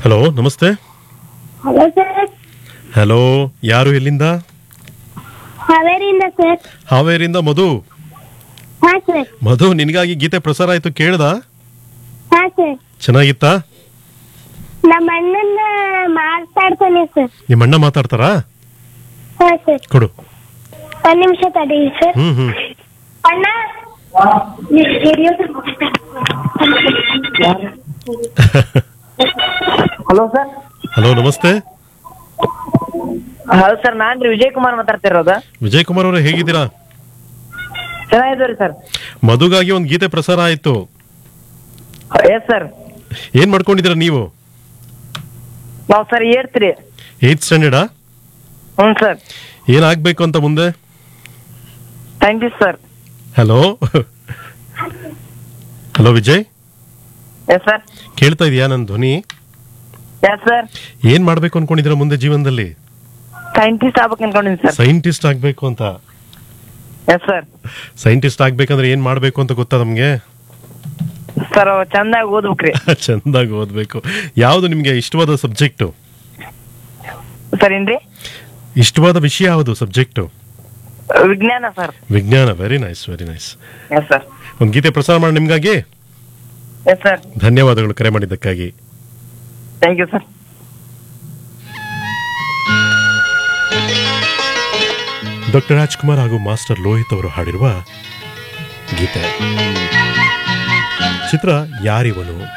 Hello, ನಮಸ್ತೆ. Hello sir. Hello, ಯಾರು, ಎಲ್ಲಿಂದ? ಹಾವೇರಿಯಿಂದ ಸರ್. ಹಾವೇರಿಯಿಂದ ಮಧು. ಹಾ ಸರ್. ಮಧು, ನಿನಗಾಗಿ ಗೀತೆ ಪ್ರಸಾರ ಆಯ್ತು, ಕೇಳ್ದ? ಹಾ ಸರ್. ಚೆನ್ನಾಗಿತ್ತಾ? ನಮ್ಮ ಅಣ್ಣನ ಮಾತಾಡ್ತಾನೆ ಸರ್. ನಿಮ್ಮ ಅಣ್ಣ ಮಾತಾಡ್ತಾರಾ? ಹಾ ಸರ್. ಕೊಡು. ಒಂದ್ ನಿಮಿಷ ತಡಿ ಸರ್. ಅಣ್ಣ ಹಲೋ ಸರ್. ಹಲೋ, ನಮಸ್ತೆ. ಹೌದು ಸರ್, ನಾನ್ರಿ ವಿಜಯ್ ಕುಮಾರ್ ಮಾತಾಡ್ತಿರೋದು. ವಿಜಯ್ ಕುಮಾರ್ ಅವರೇ, ಹೇಗಿದ್ದೀರಾ? ಚೆನ್ನಾಗಿದ್ದೀರಿ ಸರ್. ಮಧುಗಾಗಿ ಒಂದು ಗೀತೆ ಪ್ರಸಾರ ಆಯ್ತು. Yes sir. ಏನ್ ಮಾಡ್ಕೊಂಡಿದ್ದೀರಾ ನೀವು? ನಾವು ಸರ್ ಏರ್ತ್ರಿ. 8th ಸ್ಟ್ಯಾಂಡರ್ಡಾ? ಹ್ಞೂ ಸರ್. ಏನಾಗ್ಬೇಕು ಅಂತ ಮುಂದೆ? Thank you sir. Hello hello Vijay, yes sir. ಕೇಳ್ತಾ ಇದೀಯಾ ನನ್ನ ಧ್ವನಿ? Yes sir. ಏನ್ ಮಾಡ್ಬೇಕು ಅನ್ಕೊಂಡಿದ್ದೀರಾ ಮುಂದೆ ಜೀವನದಲ್ಲಿ? ಸೈಂಟಿಸ್ಟ್ ಆಗ್ಬೇಕು ಅನ್ಕೊಂಡಿದ್ದೀನಿ ಸರ್. ಸೈಂಟಿಸ್ಟ್ ಆಗ್ಬೇಕು ಅಂತ? Yes sir. ಸೈಂಟಿಸ್ಟ್ ಆಗ್ಬೇಕಂದ್ರೆ ಏನ್ ಮಾಡ್ಬೇಕು ಅಂತ ಗೊತ್ತಾ ನಮ್ಗೆ? ಸರ್ ಚಂದಾಗಿ ಓದ್ಬೇಕ್ರಿ. ಚಂದಾಗಿ ಓದ್ಬೇಕು. ಯಾವ್ದು ನಿಮ್ಗೆ ಇಷ್ಟವಾದ ಸಬ್ಜೆಕ್ಟು? ಸರ್ ಏನ್ರಿ? ಇಷ್ಟವಾದ ವಿಷಯ ಯಾವುದು, ಸಬ್ಜೆಕ್ಟು? ವಿಜ್ಞಾನ ಸರ್. ವಿಜ್ಞಾನ. Very nice, very nice. Yes sir. ಒಂದು ಗೀತೆ ಪ್ರಸಾರ ಮಾಡಿ ನಿಮ್ಗಾಗಿ. Yes sir. ಧನ್ಯವಾದಗಳು ಕರೆ ಮಾಡಿದ್ದಕ್ಕಾಗಿ. Thank you sir. Doctor Rajkumar ಹಾಗೂ ಮಾಸ್ಟರ್ ಲೋಹಿತ್ ಅವರು ಹಾಡಿರುವ ಗೀತೆ. ಚಿತ್ರ ಯಾರಿವನು.